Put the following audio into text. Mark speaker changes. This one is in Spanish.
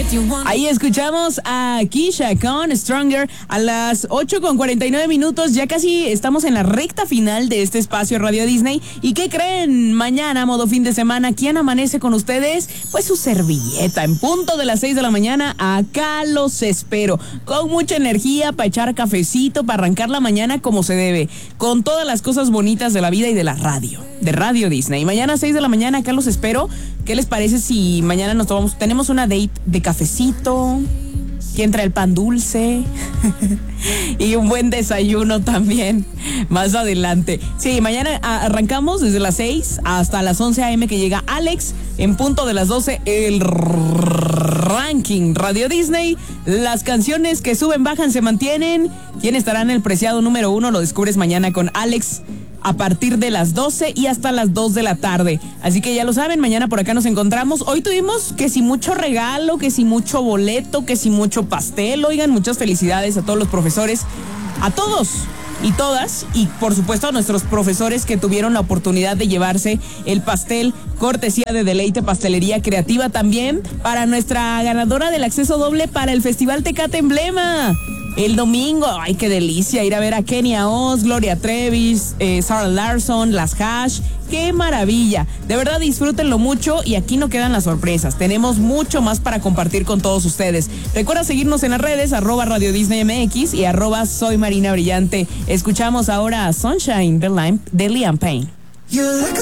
Speaker 1: Ahí escuchamos a Kesha con Stronger a las 8:49. Ya casi estamos en la recta final de este espacio Radio Disney. ¿Y qué creen? Mañana, modo fin de semana, ¿quién amanece con ustedes? Pues su servilleta. En punto de las 6 de la mañana, acá los espero. Con mucha energía para echar cafecito, para arrancar la mañana como se debe. Con todas las cosas bonitas de la vida y de la radio. De Radio Disney. Mañana 6 de la mañana, acá los espero. ¿Qué les parece si mañana tenemos una date de cafecito? ¿Quién trae el pan dulce? Y un buen desayuno también, más adelante. Sí, mañana arrancamos desde las 6 hasta las 11 a.m. que llega Alex. En punto de las 12, el ranking Radio Disney. Las canciones que suben, bajan, se mantienen. ¿Quién estará en el preciado número 1? Lo descubres mañana con Alex, a partir de las 12 y hasta las 2 de la tarde. Así que ya lo saben, mañana por acá nos encontramos. Hoy tuvimos que si mucho regalo, que si mucho boleto, que si mucho pastel. Oigan, muchas felicidades a todos los profesores, a todos y todas, y por supuesto a nuestros profesores que tuvieron la oportunidad de llevarse el pastel, cortesía de Deleite Pastelería Creativa. También para nuestra ganadora del acceso doble para el Festival Tecate Emblema el domingo. Ay, qué delicia ir a ver a Kenia Oz, Gloria Trevi, Sarah Larson, las Hash. ¡Qué maravilla! De verdad, disfrútenlo mucho y aquí no quedan las sorpresas. Tenemos mucho más para compartir con todos ustedes. Recuerda seguirnos en las redes, @Radio Disney MX y @Soy Marina Brillante. Escuchamos ahora a Sunshine de Liam Payne.